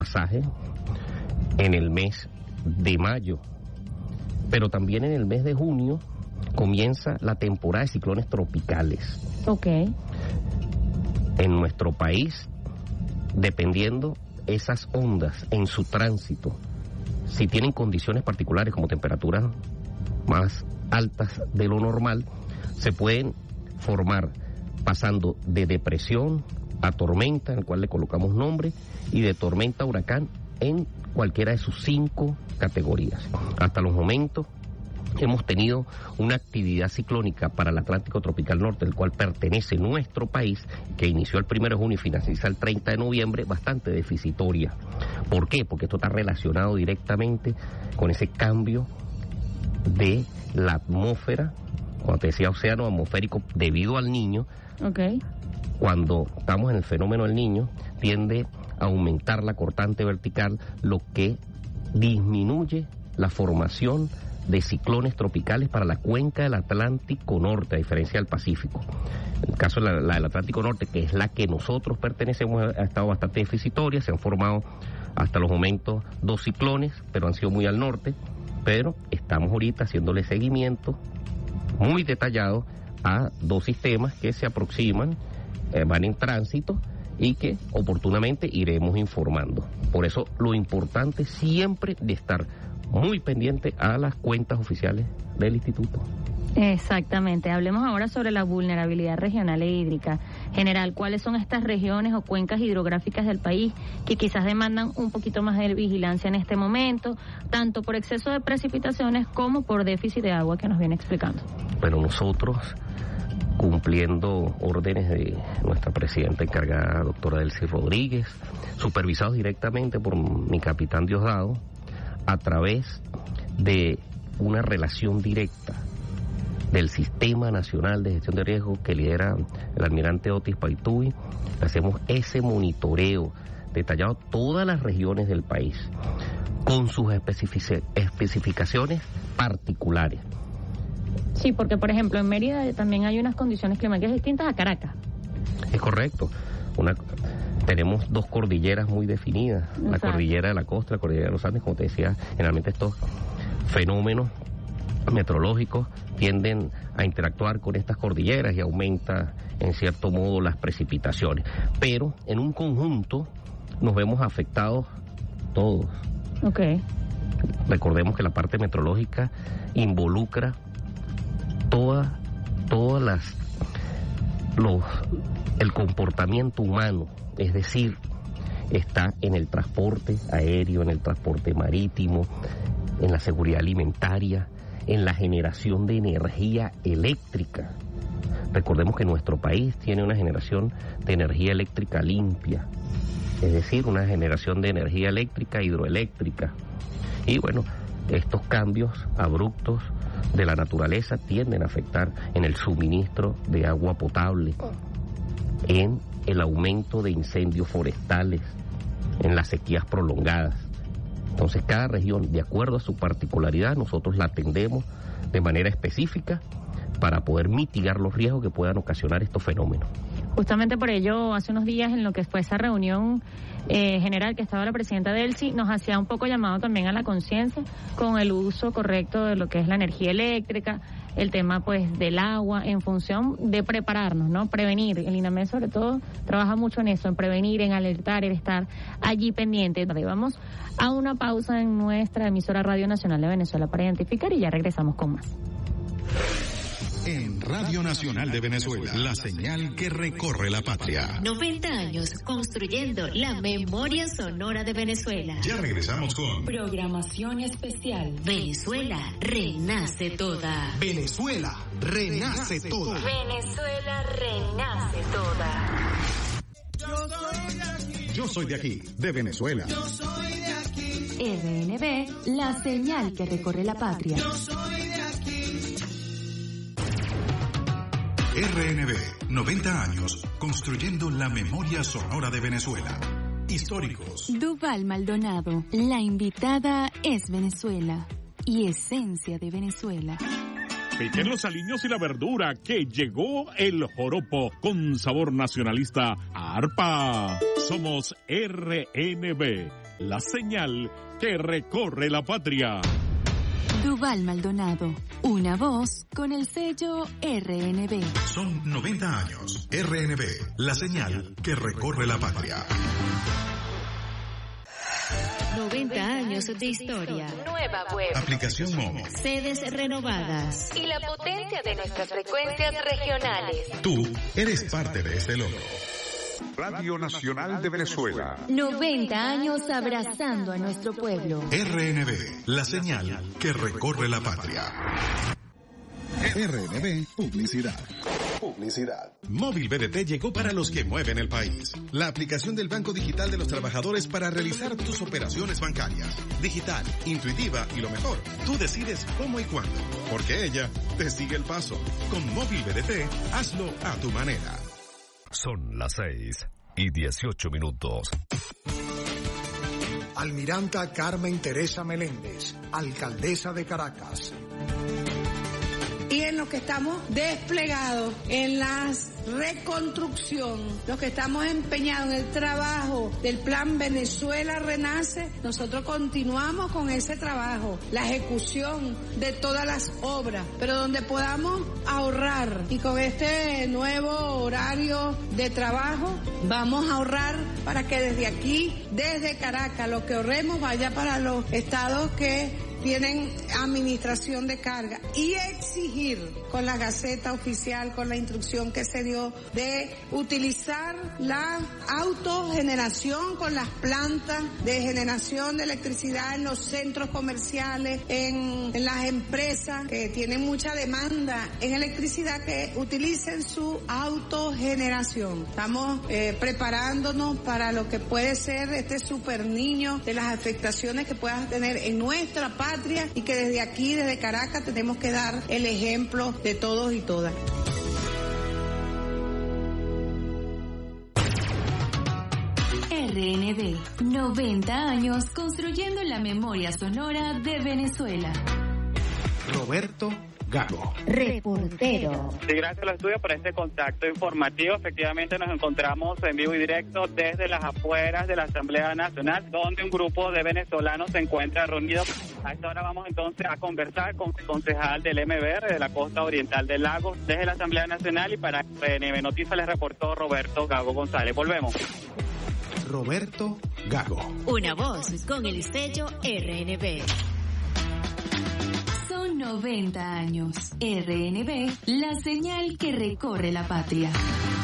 pasaje en el mes de mayo, pero también en el mes de junio comienza la temporada de ciclones tropicales. Ok. En nuestro país, dependiendo esas ondas en su tránsito, si tienen condiciones particulares como temperaturas más altas de lo normal, se pueden formar pasando de depresión a tormenta, en el cual le colocamos nombre, y de tormenta a huracán en cualquiera de sus 5 categorías. Hasta los momentos hemos tenido una actividad ciclónica para el Atlántico Tropical Norte, el cual pertenece nuestro país, que inició el 1 de junio y finaliza el 30 de noviembre, bastante deficitoria. ¿Por qué? Porque esto está relacionado directamente con ese cambio de la atmósfera, cuando te decía océano atmosférico, debido al Niño. Okay. Cuando estamos en el fenómeno del Niño, tiende a aumentar la cortante vertical, lo que disminuye la formación de ciclones tropicales para la cuenca del Atlántico Norte, a diferencia del Pacífico. En el caso de la del Atlántico Norte, que es la que nosotros pertenecemos, ha estado bastante deficitoria. Se han formado hasta los momentos 2 ciclones, pero han sido muy al norte. Pero estamos ahorita haciéndole seguimiento muy detallado a 2 sistemas que se aproximan, van en tránsito y que oportunamente iremos informando. Por eso lo importante siempre de estar muy pendiente a las cuentas oficiales del instituto. Exactamente. Hablemos ahora sobre la vulnerabilidad regional e hídrica. General, ¿cuáles son estas regiones o cuencas hidrográficas del país que quizás demandan un poquito más de vigilancia en este momento, tanto por exceso de precipitaciones como por déficit de agua que nos viene explicando? Bueno, nosotros, cumpliendo órdenes de nuestra presidenta encargada, doctora Delcy Rodríguez, supervisados directamente por mi capitán Diosdado, a través de una relación directa del Sistema Nacional de Gestión de Riesgo que lidera el almirante Otis Paituy, hacemos ese monitoreo detallado a todas las regiones del país, con sus especificaciones particulares. Sí, porque por ejemplo en Mérida también hay unas condiciones climáticas distintas a Caracas. Es correcto. Tenemos 2 cordilleras muy definidas. Exacto. La cordillera de la costa, la cordillera de los Andes. Como te decía, generalmente estos fenómenos meteorológicos tienden a interactuar con estas cordilleras y aumenta en cierto modo las precipitaciones. Pero en un conjunto nos vemos afectados todos. Okay. Recordemos que la parte meteorológica involucra el comportamiento humano, es decir, está en el transporte aéreo, en el transporte marítimo, en la seguridad alimentaria, en la generación de energía eléctrica. Recordemos que nuestro país tiene una generación de energía eléctrica limpia, es decir, una generación de energía eléctrica hidroeléctrica. Y bueno, estos cambios abruptos de la naturaleza tienden a afectar en el suministro de agua potable, en el aumento de incendios forestales, en las sequías prolongadas. Entonces, cada región, de acuerdo a su particularidad, nosotros la atendemos de manera específica para poder mitigar los riesgos que puedan ocasionar estos fenómenos. Justamente por ello, hace unos días en lo que fue esa reunión general que estaba la presidenta Delcy, nos hacía un poco llamado también a la conciencia con el uso correcto de lo que es la energía eléctrica, el tema pues del agua, en función de prepararnos, ¿no? Prevenir. El INAMED sobre todo trabaja mucho en eso, en prevenir, en alertar, en estar allí pendiente. Vamos a una pausa en nuestra emisora Radio Nacional de Venezuela para identificar y ya regresamos con más. En Radio Nacional de Venezuela, la señal que recorre la patria. 90 años construyendo la memoria sonora de Venezuela. Ya regresamos con programación especial. Venezuela renace toda. Venezuela renace toda. Venezuela renace toda. Yo soy de aquí, de Venezuela. Yo soy de aquí. RNB, la señal que recorre la patria. Yo soy de aquí. RNB, 90 años, construyendo la memoria sonora de Venezuela. Históricos. Duval Maldonado, la invitada es Venezuela y esencia de Venezuela. Piquen los aliños y la verdura, que llegó el joropo con sabor nacionalista a arpa. Somos RNB, la señal que recorre la patria. Duval Maldonado, una voz con el sello RNB. Son 90 años. RNB, la señal que recorre la patria. 90 años de historia. Nueva web. Aplicación móvil. Sedes renovadas. Y la potencia de nuestras frecuencias regionales. Tú eres parte de este logro. Radio Nacional de Venezuela. 90 años abrazando a nuestro pueblo. RNB, la señal que recorre la patria. RNB Publicidad. Móvil BDT llegó para los que mueven el país. La aplicación del Banco Digital de los Trabajadores para realizar tus operaciones bancarias. Digital, intuitiva y lo mejor, tú decides cómo y cuándo. Porque ella te sigue el paso. Con Móvil BDT, hazlo a tu manera. Son las 6:18. Almiranta Carmen Teresa Meléndez, alcaldesa de Caracas. Y en lo que estamos desplegados en la reconstrucción, los que estamos empeñados en el trabajo del Plan Venezuela Renace, nosotros continuamos con ese trabajo, la ejecución de todas las obras, pero donde podamos ahorrar. Y con este nuevo horario de trabajo vamos a ahorrar para que desde aquí, desde Caracas, lo que ahorremos vaya para los estados que tienen administración de carga, y exigir con la Gaceta Oficial, con la instrucción que se dio de utilizar la autogeneración con las plantas de generación de electricidad en los centros comerciales, en las empresas que tienen mucha demanda en electricidad, que utilicen su autogeneración. Estamos preparándonos para lo que puede ser este super niño, de las afectaciones que puedas tener en nuestra patria, y que desde aquí, desde Caracas, tenemos que dar el ejemplo de todos y todas. RNB, 90 años construyendo la memoria sonora de Venezuela. Roberto Gago, reportero. Sí, gracias a los estudios por este contacto informativo. Efectivamente nos encontramos en vivo y directo desde las afueras de la Asamblea Nacional, donde un grupo de venezolanos se encuentra reunido. A esta hora vamos entonces a conversar con el concejal del MBR de la costa oriental del lago desde la Asamblea Nacional, y para RNB Noticias les reportó Roberto Gago González. Volvemos. Roberto Gago, una voz con el sello RNB. 90 años. RNB, la señal que recorre la patria.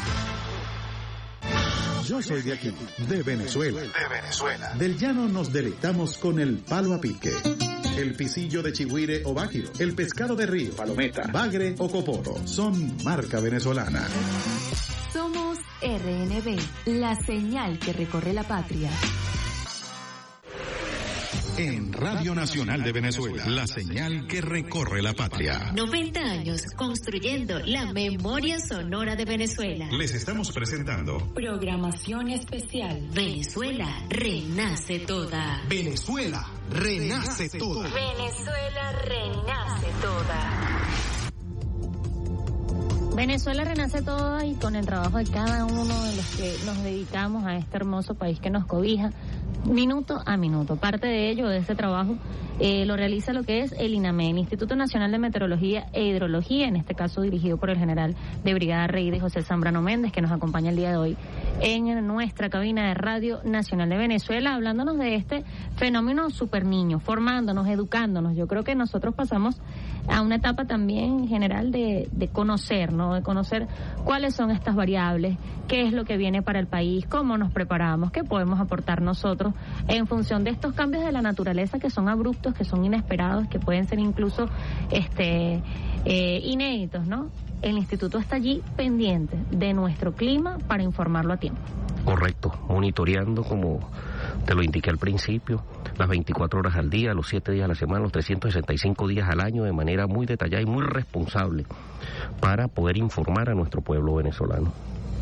Yo soy de aquí, de Venezuela. Del llano nos deleitamos con el palo a pique, el pisillo de chigüire o báquiro, el pescado de río, palometa, bagre o coporo. Son marca venezolana. Somos RNB, la señal que recorre la patria. En Radio Nacional de Venezuela, la señal que recorre la patria. 90 años construyendo la memoria sonora de Venezuela. Les estamos presentando programación especial. Venezuela renace toda. Venezuela renace toda. Venezuela renace toda. Venezuela renace toda, y con el trabajo de cada uno de los que nos dedicamos a este hermoso país que nos cobija, minuto a minuto. Parte de ello, de ese trabajo, lo realiza lo que es el INAME, el Instituto Nacional de Meteorología e Hidrología, en este caso dirigido por el general de brigada Rey José Zambrano Méndez, que nos acompaña el día de hoy en nuestra cabina de Radio Nacional de Venezuela, hablándonos de este fenómeno super niño, formándonos, educándonos. Yo creo que nosotros pasamos a una etapa también general de conocer, ¿no? De conocer cuáles son estas variables, qué es lo que viene para el país, cómo nos preparamos, qué podemos aportar nosotros en función de estos cambios de la naturaleza que son abruptos, que son inesperados, que pueden ser incluso inéditos, ¿no? El instituto está allí pendiente de nuestro clima para informarlo a tiempo. Correcto, monitoreando, como te lo indiqué al principio, las 24 horas al día, los 7 días a la semana, los 365 días al año, de manera muy detallada y muy responsable, para poder informar a nuestro pueblo venezolano.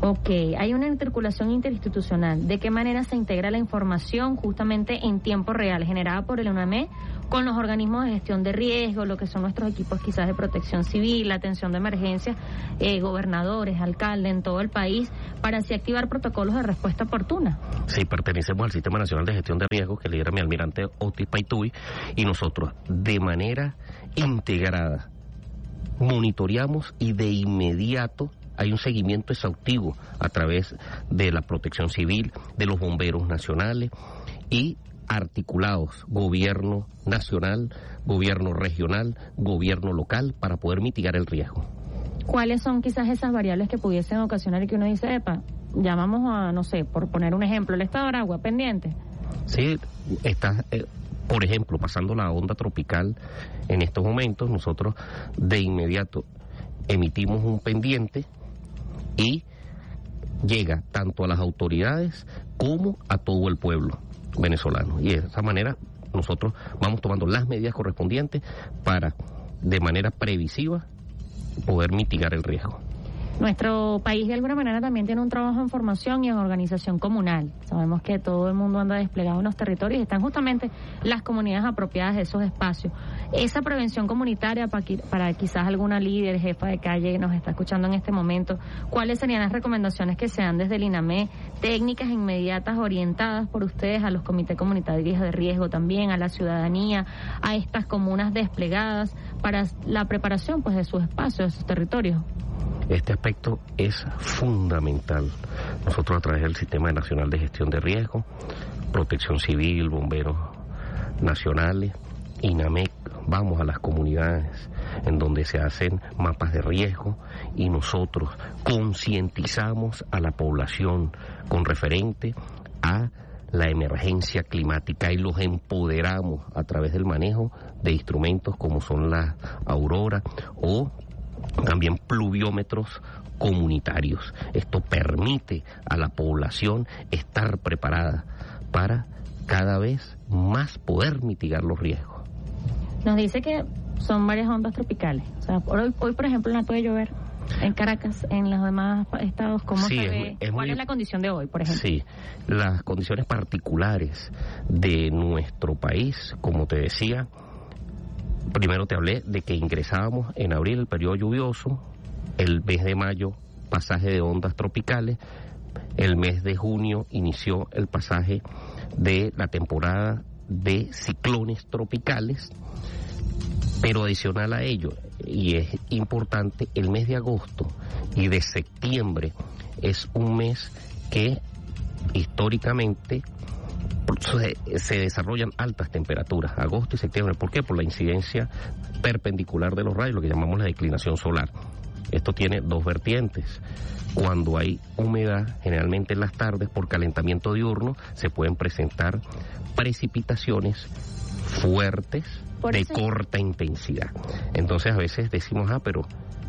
Ok, hay una interculación interinstitucional. ¿De qué manera se integra la información justamente en tiempo real generada por el UNAME con los organismos de gestión de riesgo, lo que son nuestros equipos quizás de protección civil, la atención de emergencia, gobernadores, alcaldes en todo el país, para así activar protocolos de respuesta oportuna? Sí, pertenecemos al Sistema Nacional de Gestión de Riesgos que lidera mi almirante Otis Paituy, y nosotros de manera integrada monitoreamos y de inmediato hay un seguimiento exhaustivo a través de la protección civil, de los bomberos nacionales y articulados, gobierno nacional, gobierno regional, gobierno local, para poder mitigar el riesgo. ¿Cuáles son quizás esas variables que pudiesen ocasionar y que uno dice, epa, llamamos a, no sé, por poner un ejemplo, el estado de Aragua, pendiente? Sí, está, por ejemplo, pasando la onda tropical en estos momentos, nosotros de inmediato emitimos un pendiente y llega tanto a las autoridades como a todo el pueblo venezolano. Y de esa manera nosotros vamos tomando las medidas correspondientes para, de manera previsiva, poder mitigar el riesgo. Nuestro país de alguna manera también tiene un trabajo en formación y en organización comunal. Sabemos que todo el mundo anda desplegado en los territorios y están justamente las comunidades apropiadas de esos espacios. Esa prevención comunitaria para quizás alguna líder, jefa de calle que nos está escuchando en este momento, ¿cuáles serían las recomendaciones que se dan desde el INAME? Técnicas inmediatas orientadas por ustedes a los comités comunitarios de riesgo también, a la ciudadanía, a estas comunas desplegadas para la preparación pues de sus espacios, de sus territorios. Este aspecto es fundamental. Nosotros a través del Sistema Nacional de Gestión de Riesgo, Protección Civil, Bomberos Nacionales, INAMEC, vamos a las comunidades en donde se hacen mapas de riesgo y nosotros concientizamos a la población con referente a la emergencia climática y los empoderamos a través del manejo de instrumentos como son las auroras o también pluviómetros comunitarios. Esto permite a la población estar preparada para cada vez más poder mitigar los riesgos. Nos dice que son varias ondas tropicales. O sea, hoy por ejemplo, no puede llover en Caracas, en los demás estados. ¿Cómo se ve? ¿Cuál es la condición de hoy, por ejemplo? Sí, las condiciones particulares de nuestro país, como te decía, primero te hablé de que ingresábamos en abril, el periodo lluvioso, el mes de mayo, pasaje de ondas tropicales, el mes de junio inició el pasaje de la temporada de ciclones tropicales, pero adicional a ello, y es importante, el mes de agosto y de septiembre es un mes que históricamente se desarrollan altas temperaturas, agosto y septiembre. ¿Por qué? Por la incidencia perpendicular de los rayos, lo que llamamos la declinación solar. Esto tiene dos vertientes. Cuando hay humedad, generalmente en las tardes, por calentamiento diurno, se pueden presentar precipitaciones fuertes de corta intensidad. Entonces a veces decimos, pero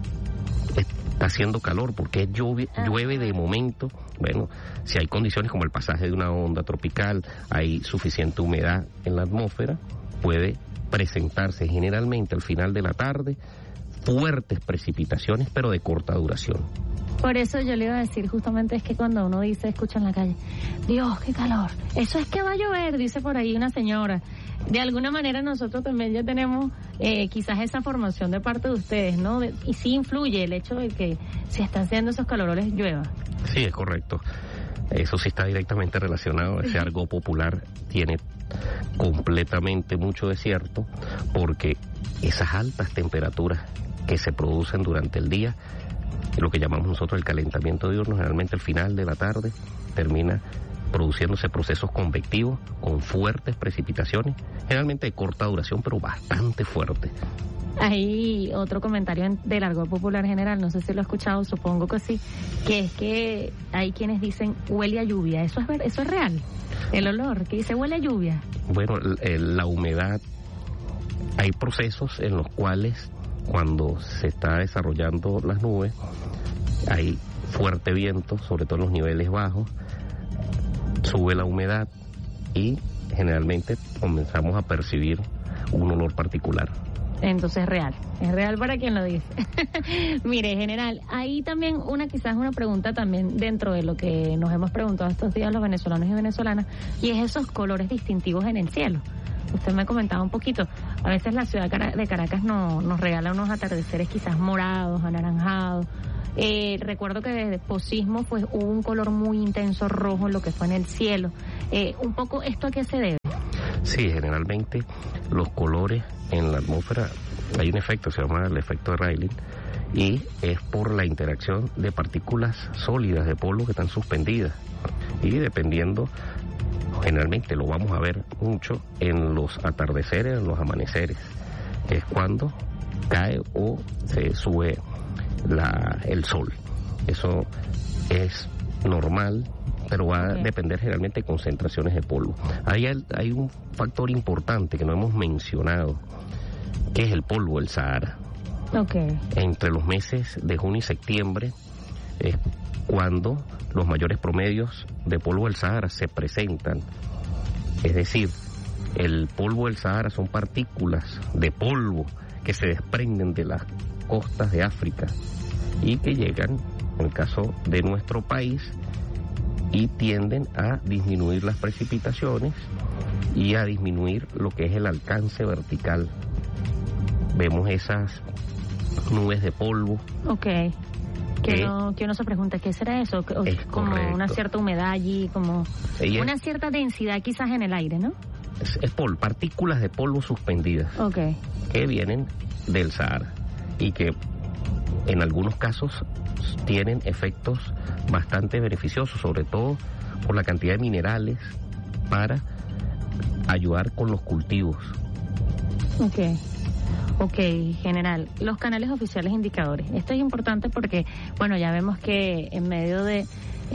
está haciendo calor, porque llueve de momento. Bueno, si hay condiciones como el pasaje de una onda tropical, hay suficiente humedad en la atmósfera, puede presentarse generalmente al final de la tarde fuertes precipitaciones, pero de corta duración. Por eso yo le iba a decir justamente, es que cuando uno dice, escucha en la calle, Dios, qué calor, eso es que va a llover, dice por ahí una señora. De alguna manera nosotros también ya tenemos quizás esa formación de parte de ustedes, ¿no? Y sí influye el hecho de que si están haciendo esos calorones llueva. Sí, es correcto. Eso sí está directamente relacionado. Ese argot popular tiene completamente mucho de cierto, porque esas altas temperaturas que se producen durante el día, lo que llamamos nosotros el calentamiento diurno, generalmente al final de la tarde termina produciéndose procesos convectivos con fuertes precipitaciones, generalmente de corta duración, pero bastante fuertes. Hay otro comentario del argot popular general, no sé si lo he escuchado, supongo que sí, que es que hay quienes dicen huele a lluvia. ¿Eso es real? El olor, que dice huele a lluvia. Bueno, la humedad, hay procesos en los cuales cuando se está desarrollando las nubes, hay fuerte viento, sobre todo en los niveles bajos, sube la humedad y generalmente comenzamos a percibir un olor particular. Entonces es real para quien lo dice. Mire, general, ahí también quizás una pregunta también dentro de lo que nos hemos preguntado estos días los venezolanos y venezolanas, y es esos colores distintivos en el cielo. Usted me comentaba un poquito, a veces la ciudad de Caracas nos regala unos atardeceres quizás morados, anaranjados. Recuerdo que desde posismo pues hubo un color muy intenso rojo en lo que fue en el cielo. Un poco, ¿esto a qué se debe? Sí, generalmente los colores en la atmósfera, hay un efecto, se llama el efecto de Rayleigh, y es por la interacción de partículas sólidas de polvo que están suspendidas. Y dependiendo, generalmente lo vamos a ver mucho en los atardeceres, en los amaneceres, que es cuando cae o se sube el sol. Eso es normal, pero va a depender generalmente de concentraciones de polvo. Hay un factor importante que no hemos mencionado, que es el polvo del Sahara. Entre los meses de junio y septiembre es cuando los mayores promedios de polvo del Sahara se presentan. Es decir, el polvo del Sahara son partículas de polvo que se desprenden de las costas de África y que llegan, en el caso de nuestro país, y tienden a disminuir las precipitaciones y a disminuir lo que es el alcance vertical. Vemos esas nubes de polvo. Que uno se pregunta, ¿qué será eso? Es como correcto. Una cierta humedad allí, como una cierta densidad quizás en el aire, ¿no? Es partículas de polvo suspendidas que vienen del Sahara y que en algunos casos tienen efectos bastante beneficiosos, sobre todo por la cantidad de minerales para ayudar con los cultivos. Ok, general, los canales oficiales indicadores. Esto es importante porque, bueno, ya vemos que en medio de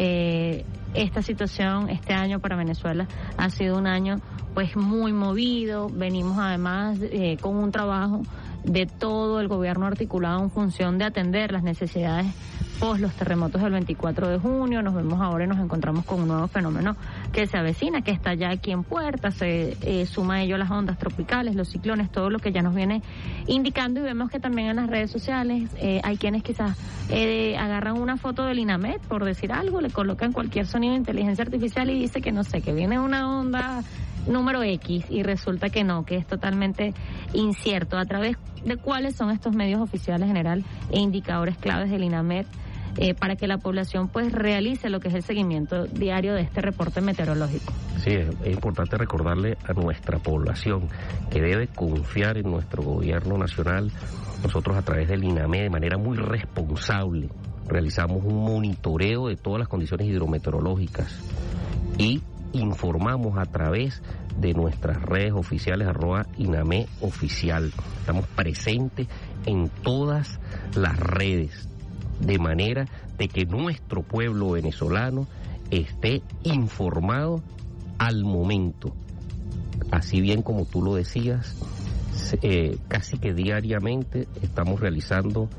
esta situación, este año para Venezuela ha sido un año pues muy movido. Venimos además con un trabajo de todo el gobierno articulado en función de atender las necesidades post los terremotos del 24 de junio. Nos vemos ahora y nos encontramos con un nuevo fenómeno que se avecina, que está ya aquí en puerta. Se suma a ello las ondas tropicales, los ciclones, todo lo que ya nos viene indicando, y vemos que también en las redes sociales hay quienes quizás agarran una foto del INAMED, por decir algo, le colocan cualquier sonido de inteligencia artificial y dice que no sé, que viene una onda número X, y resulta que no, que es totalmente incierto. ¿A través de cuáles son estos medios oficiales, general, e indicadores claves del INAMED para que la población pues realice lo que es el seguimiento diario de este reporte meteorológico? Sí, es importante recordarle a nuestra población que debe confiar en nuestro gobierno nacional. Nosotros, a través del INAMED, de manera muy responsable, realizamos un monitoreo de todas las condiciones hidrometeorológicas y informamos a través de nuestras redes oficiales, @INAMEDoficial. Estamos presentes en todas las redes, de manera de que nuestro pueblo venezolano esté informado al momento. Así bien como tú lo decías, casi que diariamente estamos realizando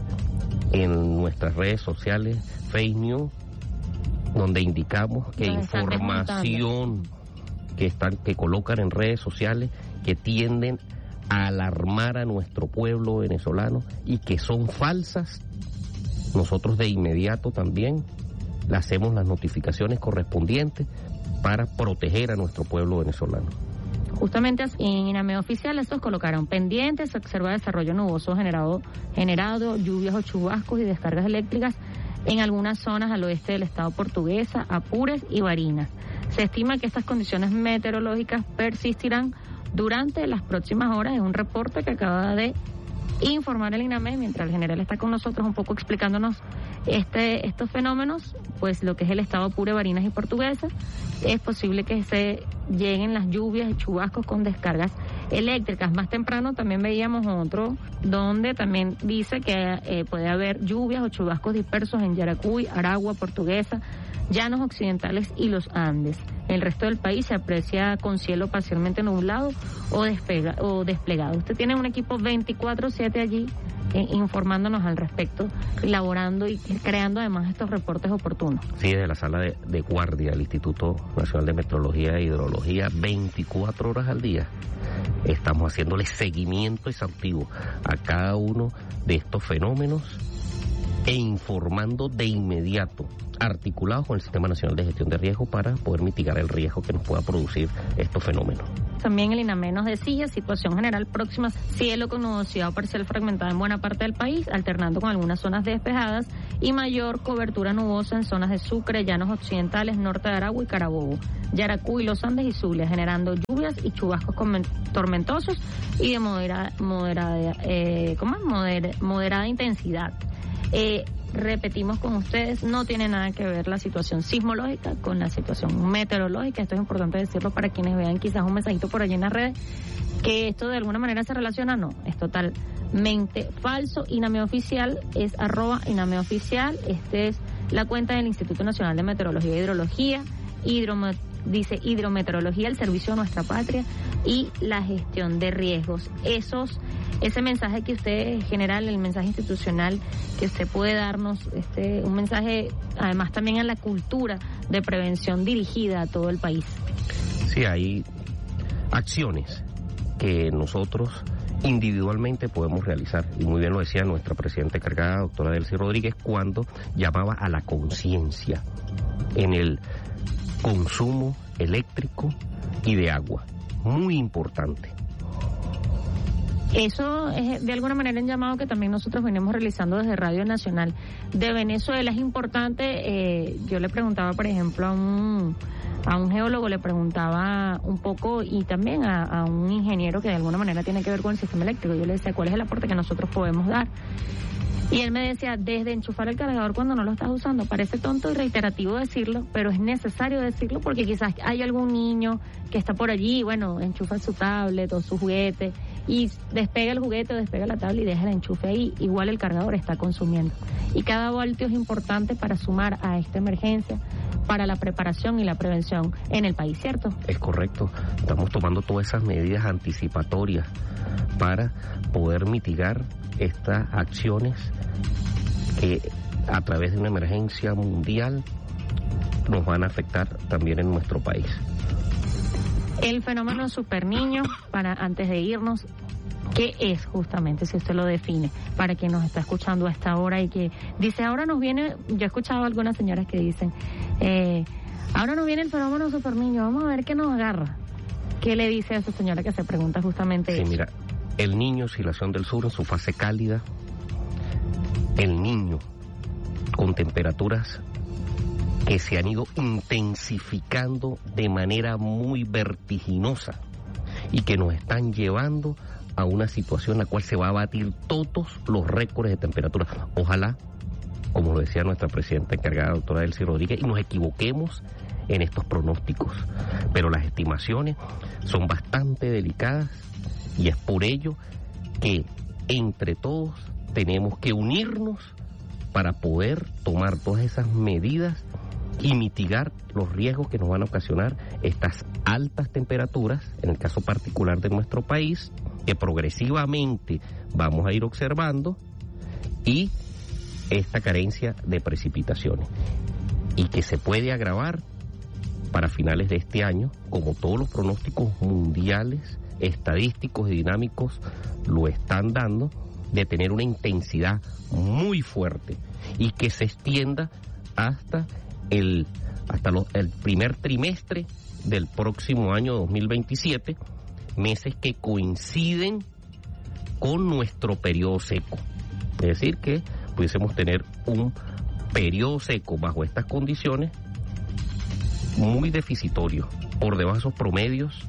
en nuestras redes sociales fake news, donde indicamos que información que colocan en redes sociales que tienden a alarmar a nuestro pueblo venezolano y que son falsas, nosotros de inmediato también le hacemos las notificaciones correspondientes para proteger a nuestro pueblo venezolano. Justamente en INAMED oficial estos colocaron pendientes, se observa desarrollo nuboso generado, lluvias o chubascos y descargas eléctricas en algunas zonas al oeste del estado Portuguesa, Apures y Barinas. Se estima que estas condiciones meteorológicas persistirán durante las próximas horas. Es un reporte que acaba de informar el INAMED, mientras el general está con nosotros un poco explicándonos estos fenómenos, pues lo que es el estado Apure, Barinas y Portuguesa. Es posible que se lleguen las lluvias y chubascos con descargas eléctricas. Más temprano también veíamos otro donde también dice que puede haber lluvias o chubascos dispersos en Yaracuy, Aragua, Portuguesa, Llanos Occidentales y los Andes. el resto del país se aprecia con cielo parcialmente nublado o desplegado. Usted tiene un equipo 24/7 allí informándonos al respecto, elaborando y creando además estos reportes oportunos. Sí, desde la sala de guardia del Instituto Nacional de Meteorología e Hidrología, 24 horas al día. Estamos haciéndole seguimiento exhaustivo a cada uno de estos fenómenos e informando de inmediato, articulados con el Sistema Nacional de Gestión de Riesgo para poder mitigar el riesgo que nos pueda producir estos fenómenos. También el INAME nos decía, situación general próxima, cielo con nubosidad parcial fragmentada en buena parte del país, alternando con algunas zonas despejadas y mayor cobertura nubosa en zonas de Sucre, Llanos Occidentales, norte de Aragua y Carabobo, Yaracuy, Los Andes y Zulia, generando lluvias y chubascos tormentosos y de moderada intensidad. Repetimos con ustedes, no tiene nada que ver la situación sismológica con la situación meteorológica. Esto es importante decirlo para quienes vean quizás un mensajito por allí en las redes que esto de alguna manera se relaciona. No, es totalmente falso. INAME Oficial es @INAMEOficial. Este es la cuenta del Instituto Nacional de Meteorología e Hidrología. Dice hidrometeorología, el servicio de nuestra patria y la gestión de riesgos. Ese mensaje que usted, general, el mensaje institucional que usted puede darnos, un mensaje además también a la cultura de prevención dirigida a todo el país. Sí, hay acciones que nosotros individualmente podemos realizar, y muy bien lo decía nuestra presidenta encargada, doctora Delcy Rodríguez, cuando llamaba a la conciencia en el consumo eléctrico y de agua. Muy importante. Eso es de alguna manera un llamado que también nosotros venimos realizando desde Radio Nacional de Venezuela. Es importante, yo le preguntaba, por ejemplo, a un geólogo, le preguntaba un poco, y también a un ingeniero que de alguna manera tiene que ver con el sistema eléctrico. Yo le decía, ¿cuál es el aporte que nosotros podemos dar? Y él me decía, desde enchufar el cargador cuando no lo estás usando. Parece tonto y reiterativo decirlo, pero es necesario decirlo porque quizás hay algún niño que está por allí, bueno, enchufa su tablet o su juguete y despega el juguete o despega la tablet y deja el enchufe ahí. Igual el cargador está consumiendo. Y cada voltio es importante para sumar a esta emergencia, para la preparación y la prevención en el país, ¿cierto? Es correcto. Estamos tomando todas esas medidas anticipatorias para poder mitigar estas acciones que a través de una emergencia mundial nos van a afectar también en nuestro país. El fenómeno Super Niño, para antes de irnos, ¿qué es justamente, si usted lo define, para quien nos está escuchando a esta hora y que dice, ahora nos viene, yo he escuchado a algunas señoras que dicen, ahora nos viene el fenómeno Super Niño, vamos a ver qué nos agarra? ¿Qué le dice a esa señora que se pregunta justamente eso? Sí, mira, el Niño, oscilación del sur en su fase cálida, el Niño con temperaturas que se han ido intensificando de manera muy vertiginosa y que nos están llevando a una situación en la cual se va a batir todos los récords de temperatura. Ojalá, como lo decía nuestra presidenta encargada, doctora Delcy Rodríguez, y nos equivoquemos en estos pronósticos, pero las estimaciones son bastante delicadas y es por ello que entre todos tenemos que unirnos para poder tomar todas esas medidas y mitigar los riesgos que nos van a ocasionar estas altas temperaturas, en el caso particular de nuestro país, que progresivamente vamos a ir observando, y esta carencia de precipitaciones, y que se puede agravar para finales de este año, como todos los pronósticos mundiales, estadísticos y dinámicos lo están dando, de tener una intensidad muy fuerte y que se extienda hasta el primer trimestre del próximo año 2027, meses que coinciden con nuestro periodo seco. Es decir, que pudiésemos tener un periodo seco bajo estas condiciones muy deficitorio, por debajo de esos promedios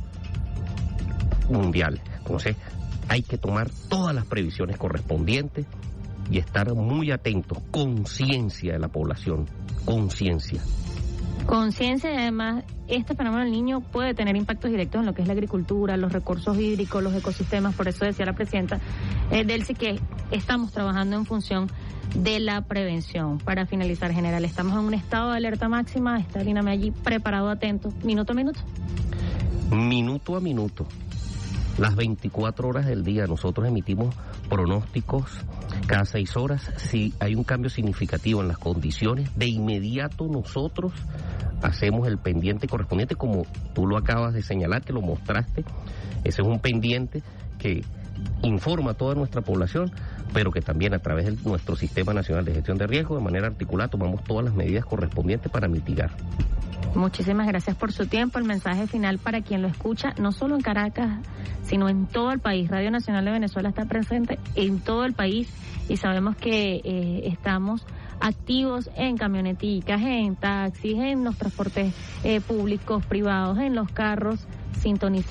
mundiales. Entonces, hay que tomar todas las previsiones correspondientes y estar muy atentos, conciencia de la población, conciencia. conciencia y además este fenómeno del niño puede tener impactos directos en lo que es la agricultura, los recursos hídricos, los ecosistemas. Por eso decía la presidenta Delcy que estamos trabajando en función de la prevención. Para finalizar, general, estamos en un estado de alerta máxima. Está Líname allí preparado, atento, minuto a minuto. Minuto a minuto, las 24 horas del día. Nosotros emitimos pronósticos cada 6 horas. Si hay un cambio significativo en las condiciones, de inmediato nosotros hacemos el pendiente correspondiente, como tú lo acabas de señalar, que lo mostraste. Ese es un pendiente que informa a toda nuestra población, pero que también a través de nuestro Sistema Nacional de Gestión de Riesgo, de manera articulada, tomamos todas las medidas correspondientes para mitigar. Muchísimas gracias por su tiempo. El mensaje final para quien lo escucha, no solo en Caracas, sino en todo el país. Radio Nacional de Venezuela está presente en todo el país y sabemos que estamos activos en camioneticas, en taxis, en los transportes públicos, privados, en los carros, sintonizando